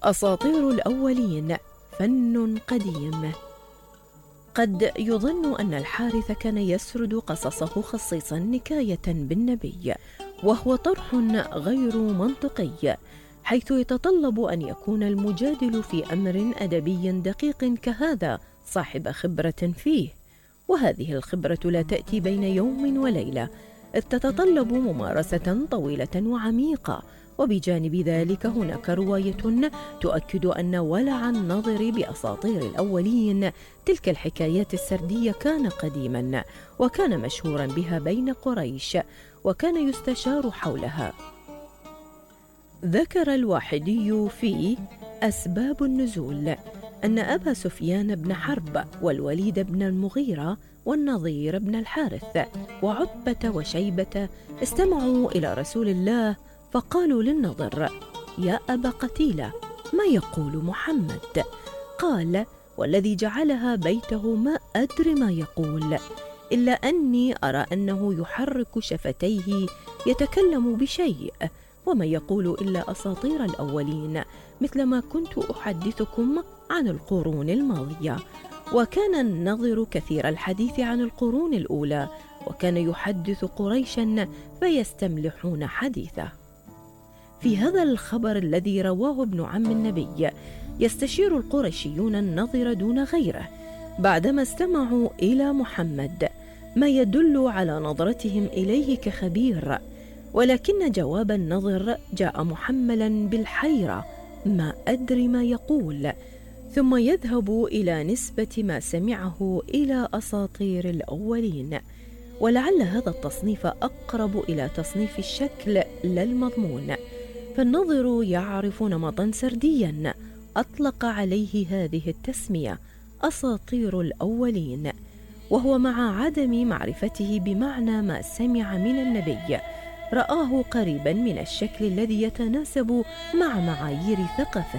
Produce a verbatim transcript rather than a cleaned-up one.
أساطير الأولين فن قديم. قد يظن أن الحارث كان يسرد قصصه خصيصا نكاية بالنبي، وهو طرح غير منطقي، حيث يتطلب أن يكون المجادل في أمر أدبي دقيق كهذا صاحب خبرة فيه، وهذه الخبرة لا تأتي بين يوم وليلة، إذ تتطلب ممارسة طويلة وعميقة. وبجانب ذلك هناك رواية تؤكد أن ولع النظر بأساطير الأولين، تلك الحكايات السردية، كان قديما، وكان مشهورا بها بين قريش، وكان يستشار حولها. ذكر الواحدي في أسباب النزول أن أبا سفيان بن حرب والوليد بن المغيرة والنضير بن الحارث وعتبة وشيبة استمعوا إلى رسول الله، فقالوا للنضر: يا أبا قتيلة، ما يقول محمد؟ قال: والذي جعلها بيته ما أدري ما يقول، إلا أني أرى أنه يحرك شفتيه يتكلم بشيء، وما يقول إلا أساطير الأولين، مثلما كنت أحدثكم عن القرون الماضية. وكان النضر كثير الحديث عن القرون الأولى، وكان يحدث قريشا فيستملحون حديثه. في هذا الخبر الذي رواه ابن عم النبي، يستشير القرشيون النضر دون غيره بعدما استمعوا إلى محمد، ما يدل على نظرتهم إليه كخبير، ولكن جواب النضر جاء محملا بالحيرة: ما أدري ما يقول، ثم يذهب إلى نسبة ما سمعه إلى أساطير الأولين. ولعل هذا التصنيف أقرب إلى تصنيف الشكل لا المضمون، فالنظر يعرف نمطا سرديا أطلق عليه هذه التسمية أساطير الأولين، وهو مع عدم معرفته بمعنى ما سمع من النبي رآه قريبا من الشكل الذي يتناسب مع معايير ثقافته.